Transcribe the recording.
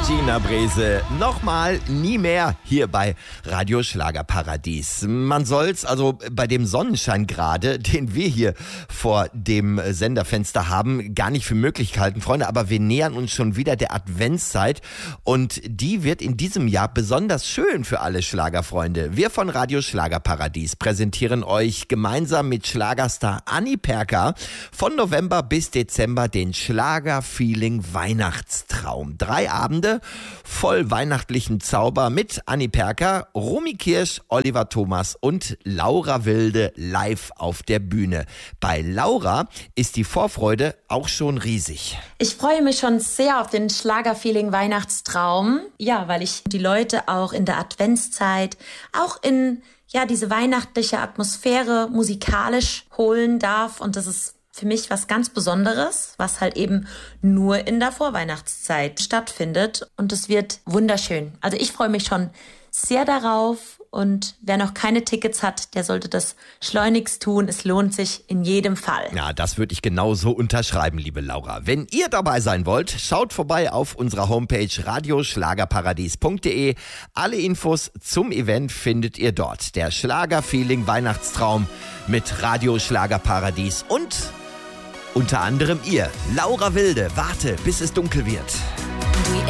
Gina Brese. Nochmal nie mehr hier bei Radio Schlagerparadies. Man soll's also bei dem Sonnenschein gerade, den wir hier vor dem Senderfenster haben, gar nicht für möglich halten, Freunde. Aber wir nähern uns schon wieder der Adventszeit und die wird in diesem Jahr besonders schön für alle Schlagerfreunde. Wir von Radio Schlagerparadies präsentieren euch gemeinsam mit Schlagerstar Anni Perka von November bis Dezember den Schlager-Feeling Weihnachtstraum. 3 Abende voll weihnachtlichen Zauber mit Anni Perka, Romy Kirsch, Oliver Thomas und Laura Wilde live auf der Bühne. Bei Laura ist die Vorfreude auch schon riesig. Ich freue mich schon sehr auf den Schlager-Feeling Weihnachtstraum. Ja, weil ich die Leute auch in der Adventszeit, auch in diese weihnachtliche Atmosphäre musikalisch holen darf. Und das ist für mich was ganz Besonderes, was halt eben nur in der Vorweihnachtszeit stattfindet. Und es wird wunderschön. Also ich freue mich schon sehr darauf. Und wer noch keine Tickets hat, der sollte das schleunigst tun. Es lohnt sich in jedem Fall. Ja, das würde ich genauso unterschreiben, liebe Laura. Wenn ihr dabei sein wollt, schaut vorbei auf unserer Homepage radioschlagerparadies.de. Alle Infos zum Event findet ihr dort. Der Schlager-Feeling Weihnachtstraum mit Radio Schlagerparadies und unter anderem ihr, Laura Wilde. Warte, bis es dunkel wird.